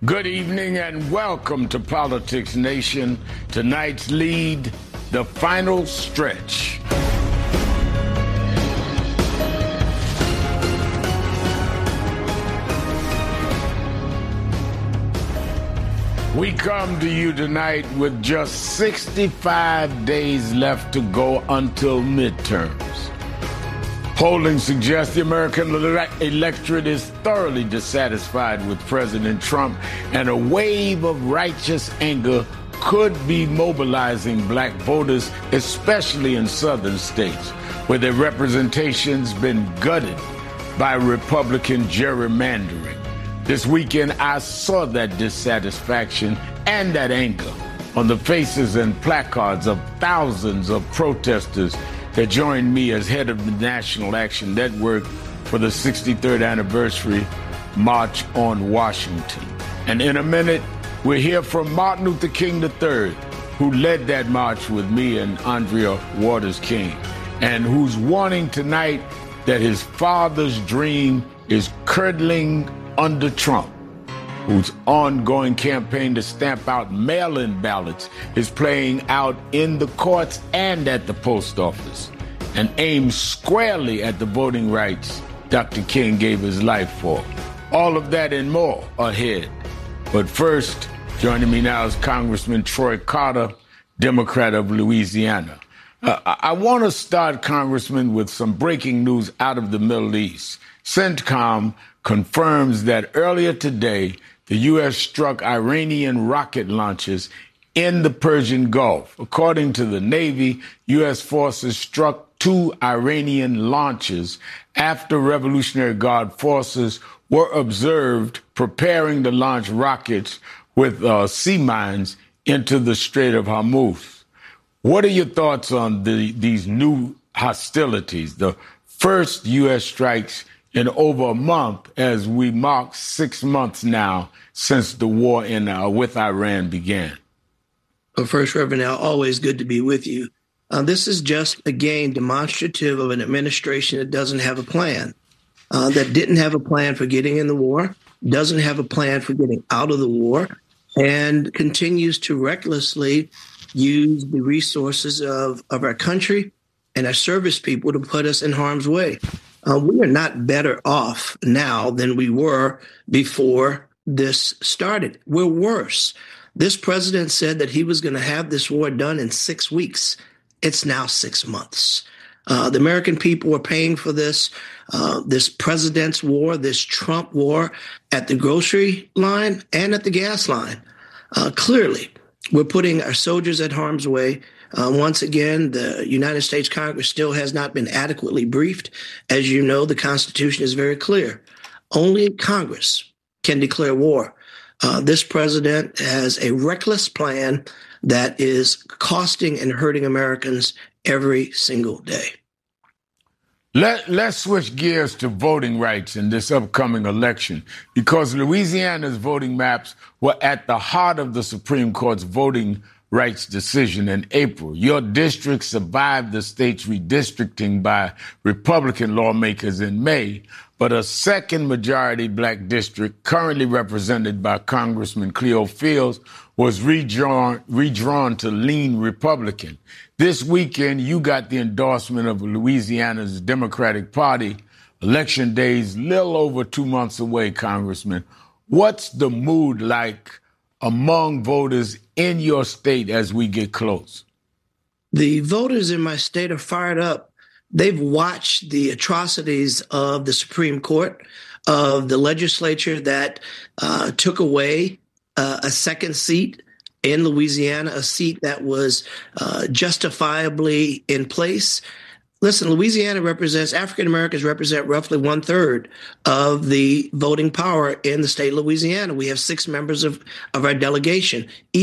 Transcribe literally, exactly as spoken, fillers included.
Good evening and welcome to Politics Nation. Tonight's lead, the final stretch. We come to you tonight with just sixty-five days left to go until midterms. Polling suggests the American ele- electorate is thoroughly dissatisfied with President Trump, and a wave of righteous anger could be mobilizing black voters, especially in southern states, where their representation's been gutted by Republican gerrymandering. This weekend, I saw that dissatisfaction and that anger on the faces and placards of thousands of protesters that joined me as head of the National Action Network for the sixty-third anniversary March on Washington. And in a minute, we'll hear from Martin Luther King the third, who led that march with me and Andrea Waters King, and who's warning tonight that his father's dream is curdling under Trump, whose ongoing campaign to stamp out mail-in ballots is playing out in the courts and at the post office, and aims squarely at the voting rights Doctor King gave his life for. All of that and more ahead. But first, joining me now is Congressman Troy Carter, Democrat of Louisiana. Uh, I want to start, Congressman, with some breaking news out of the Middle East. CENTCOM confirms that earlier today, the U S struck Iranian rocket launches in the Persian Gulf. According to the Navy, U S forces struck two Iranian launches after Revolutionary Guard forces were observed preparing to launch rockets with uh, sea mines into the Strait of Hormuz. What are your thoughts on the, these new hostilities, the first U S strikes in over a month, as we mark six months now since the war in uh, with Iran began? Well, first, Reverend Al, always good to be with you. Uh, this is just, again, demonstrative of an administration that doesn't have a plan, uh, that didn't have a plan for getting in the war, doesn't have a plan for getting out of the war, and continues to recklessly use the resources of, of our country and our service people to put us in harm's way. Uh, we are not better off now than we were before this started. We're worse. This president said that he was going to have this war done in six weeks. It's now six months. Uh, the American people are paying for this, uh, this president's war, this Trump war at the grocery line and at the gas line. Uh, clearly, we're putting our soldiers at harm's way. Uh, once again, the United States Congress still has not been adequately briefed. As you know, the Constitution is very clear. Only Congress can declare war. Uh, this president has a reckless plan that is costing and hurting Americans every single day. Let, let's switch gears to voting rights in this upcoming election, because Louisiana's voting maps were at the heart of the Supreme Court's voting rights decision in April. Your district survived the state's redistricting by Republican lawmakers in May, but a second majority black district, currently represented by Congressman Cleo Fields, was redrawn, redrawn to lean Republican. This weekend, you got the endorsement of Louisiana's Democratic Party. Election day is little over two months away, Congressman. What's the mood like among voters in your state as we get close? The voters in my state are fired up. They've watched the atrocities of the Supreme Court, of the legislature that uh, took away uh, a second seat in Louisiana, a seat that was uh, justifiably in place. Listen, Louisiana represents, African Americans represent roughly one third of the voting power in the state of Louisiana. We have six members of, of our delegation.